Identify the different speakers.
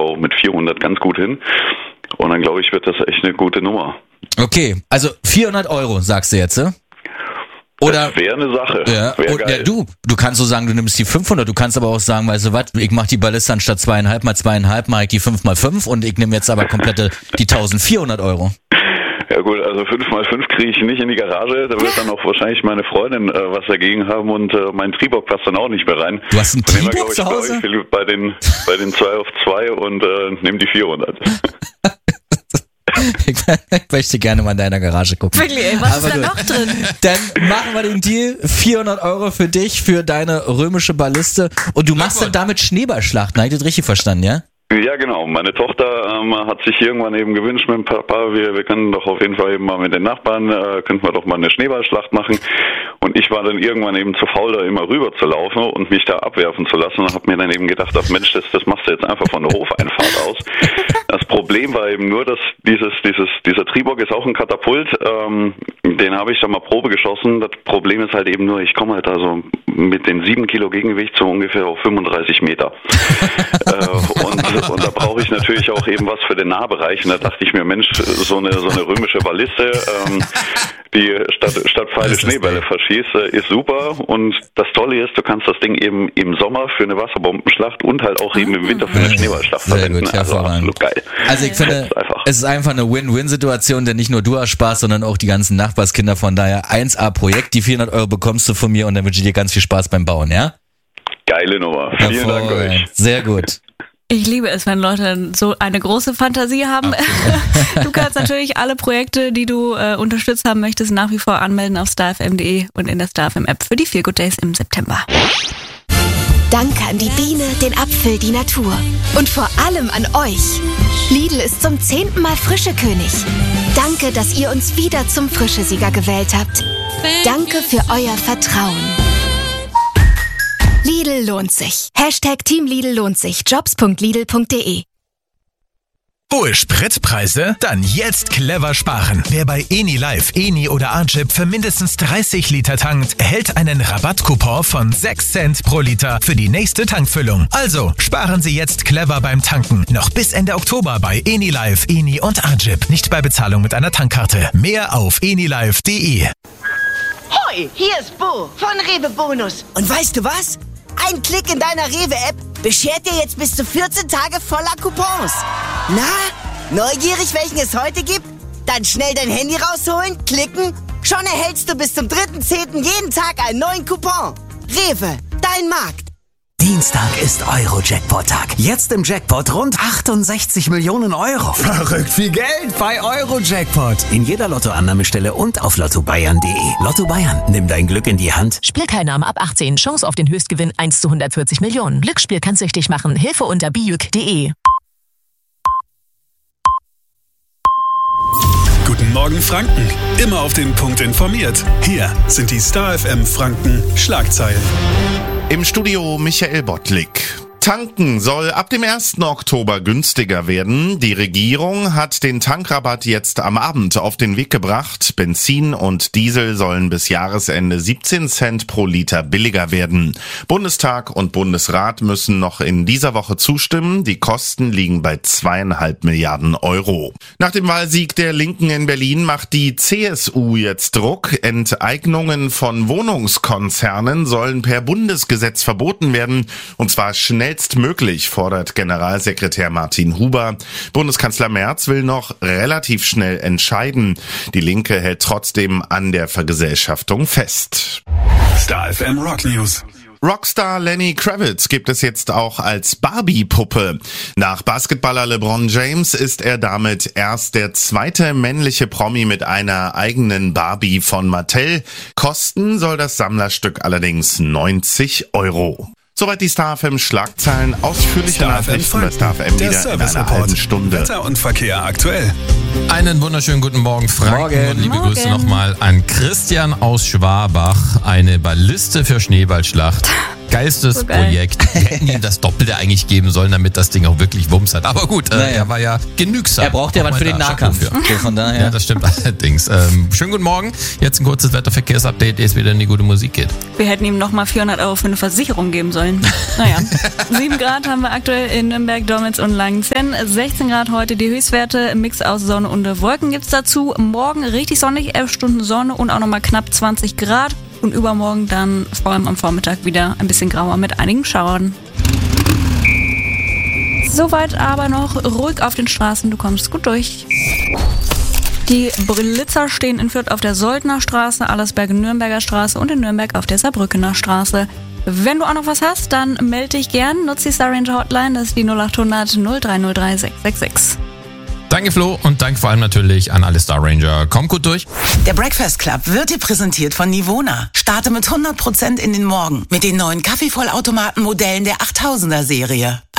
Speaker 1: auch mit 400 ganz gut hin. Und dann glaube ich, wird das echt eine gute Nummer.
Speaker 2: Okay, also 400 Euro sagst du jetzt, Oder?
Speaker 1: Das wäre eine Sache.
Speaker 2: Ja,
Speaker 1: wär
Speaker 2: und,
Speaker 1: geil.
Speaker 2: Du kannst so sagen, du nimmst die 500, du kannst aber auch sagen, weißt du was, ich mach die Balliste anstatt 2,5 mal 2,5, mach ich die 5 mal 5 und ich nehme jetzt aber komplette die 1400 Euro.
Speaker 1: Ja gut, also 5x5 kriege ich nicht in die Garage, da wird dann auch wahrscheinlich meine Freundin was dagegen haben und mein Triebock passt dann auch nicht mehr rein.
Speaker 2: Du hast einen Triebock zu Hause?
Speaker 1: Ich will bei den 2x2 und nehme die 400.
Speaker 2: Ich möchte gerne mal in deiner Garage gucken.
Speaker 3: Wirklich, ey, was ist da noch drin?
Speaker 2: Dann machen wir den Deal, 400 Euro für dich, für deine römische Balliste und du machst dann damit Schneeballschlachten, habe ich das richtig verstanden, ja?
Speaker 1: Ja, genau. Meine Tochter hat sich irgendwann eben gewünscht mit dem Papa, wir können doch auf jeden Fall eben mal mit den Nachbarn, könnten wir doch mal eine Schneeballschlacht machen. Und ich war dann irgendwann eben zu faul, da immer rüber zu laufen und mich da abwerfen zu lassen und habe mir dann eben gedacht, ach Mensch, das machst du jetzt einfach von der Hofeinfahrt aus. Das Problem war eben nur, dass dieser Triebock ist auch ein Katapult, den habe ich dann mal Probe geschossen. Das Problem ist halt eben nur, ich komme halt also mit den 7 Kilo Gegengewicht so ungefähr auf 35 Meter. Und da brauche ich natürlich auch eben was für den Nahbereich. Und da dachte ich mir, Mensch, so eine römische Balliste, die statt Pfeile Schneebälle verschießt, ist super. Und das Tolle ist, du kannst das Ding eben im Sommer für eine Wasserbombenschlacht und halt auch eben im Winter für eine Schneeballschlacht verwenden.
Speaker 2: Also absolut geil. Also ich finde, es ist einfach eine Win-Win-Situation, denn nicht nur du hast Spaß, sondern auch die ganzen Nachbarskinder. Von daher 1A-Projekt, die 400 Euro bekommst du von mir und dann wünsche ich dir ganz viel Spaß beim Bauen, ja?
Speaker 1: Geile Nummer. Vielen Dank euch.
Speaker 2: Sehr gut.
Speaker 3: Ich liebe es, wenn Leute so eine große Fantasie haben. Du kannst natürlich alle Projekte, die du unterstützt haben möchtest, nach wie vor anmelden auf starfm.de und in der StarFM-App für die Feel Good Days im September.
Speaker 4: Danke an die Biene, den Apfel, die Natur. Und vor allem an euch. Lidl ist zum 10. Mal Frischekönig. Danke, dass ihr uns wieder zum Frischesieger gewählt habt. Danke für euer Vertrauen. Lidl lohnt sich. #Team Lidl lohnt sich. Jobs.lidl.de.
Speaker 5: Hohe Spritpreise? Dann jetzt clever sparen. Wer bei EniLife, Eni oder Arjip für mindestens 30 Liter tankt, erhält einen Rabattcoupon von 6 Cent pro Liter für die nächste Tankfüllung. Also sparen Sie jetzt clever beim Tanken. Noch bis Ende Oktober bei EniLife, Eni und Arjip. Nicht bei Bezahlung mit einer Tankkarte. Mehr auf enilife.de.
Speaker 6: Hoi, hier ist Bo von Rewe Bonus. Und weißt du was? Ein Klick in deiner Rewe-App beschert dir jetzt bis zu 14 Tage voller Coupons. Na, neugierig, welchen es heute gibt? Dann schnell dein Handy rausholen, klicken. Schon erhältst du bis zum 3.10. jeden Tag einen neuen Coupon. Rewe, dein Markt.
Speaker 7: Dienstag ist Euro-Jackpot-Tag. Jetzt im Jackpot rund 68 Millionen Euro.
Speaker 8: Verrückt viel Geld bei Euro-Jackpot.
Speaker 7: In jeder Lottoannahmestelle und auf lottobayern.de. Lotto Bayern, nimm dein Glück in die Hand.
Speaker 9: Spielteilnahme ab 18. Chance auf den Höchstgewinn 1 zu 140 Millionen. Glücksspiel kann süchtig machen. Hilfe unter biuk.de.
Speaker 10: Guten Morgen Franken. Immer auf den Punkt informiert. Hier sind die StarFM Franken Schlagzeilen.
Speaker 11: Im Studio Michael Bottlik. Tanken soll ab dem 1. Oktober günstiger werden. Die Regierung hat den Tankrabatt jetzt am Abend auf den Weg gebracht. Benzin und Diesel sollen bis Jahresende 17 Cent pro Liter billiger werden. Bundestag und Bundesrat müssen noch in dieser Woche zustimmen. Die Kosten liegen bei 2,5 Milliarden Euro. Nach dem Wahlsieg der Linken in Berlin macht die CSU jetzt Druck. Enteignungen von Wohnungskonzernen sollen per Bundesgesetz verboten werden. Und zwar schnellstmöglich, fordert Generalsekretär Martin Huber. Bundeskanzler Merz will noch relativ schnell entscheiden. Die Linke hält trotzdem an der Vergesellschaftung fest.
Speaker 10: StarFM Rock News.
Speaker 11: Rockstar Lenny Kravitz gibt es jetzt auch als Barbie-Puppe. Nach Basketballer LeBron James ist er damit erst der zweite männliche Promi mit einer eigenen Barbie von Mattel. Kosten soll das Sammlerstück allerdings 90 Euro. Soweit die StarFM Schlagzeilen. Ausführliche Nachrichten bei StarFM wieder in einer halben Stunde.
Speaker 10: Wetter und Verkehr aktuell.
Speaker 12: Einen wunderschönen guten Morgen, Franken. Und liebe Grüße nochmal an Christian aus Schwabach. Eine Balliste für Schneeballschlacht. Geilstes Projekt. Wir hätten ihm das Doppelte eigentlich geben sollen, damit das Ding auch wirklich Wumms hat. Aber gut, er war ja genügsam.
Speaker 2: Er braucht ja was für den Nahkampf.
Speaker 12: Von daher. Ja, das stimmt allerdings. Schönen guten Morgen. Jetzt ein kurzes Wetterverkehrsupdate, ehe es wieder in die gute Musik geht.
Speaker 3: Wir hätten ihm nochmal 400 € für eine Versicherung geben sollen. Naja. 7 Grad haben wir aktuell in Nürnberg, Dormitz und Langenzenn. 16 Grad heute die Höchstwerte. Mix aus Sonne und Wolken gibt's dazu. Morgen richtig sonnig, 11 Stunden Sonne und auch nochmal knapp 20 Grad. Und übermorgen dann vor allem am Vormittag wieder ein bisschen grauer mit einigen Schauern. Soweit aber noch ruhig auf den Straßen, du kommst gut durch. Die Blitzer stehen in Fürth auf der Soldner Straße, Allersberg-Nürnberger Straße und in Nürnberg auf der Saarbrückener Straße. Wenn du auch noch was hast, dann melde dich gern, nutze die Star Ranger Hotline, das ist die 0800 0303 666.
Speaker 12: Danke Flo und danke vor allem natürlich an alle Star Ranger. Kommt gut durch.
Speaker 13: Der Breakfast Club wird dir präsentiert von Nivona. Starte mit 100% in den Morgen mit den neuen Kaffeevollautomaten-Modellen der 8000er Serie.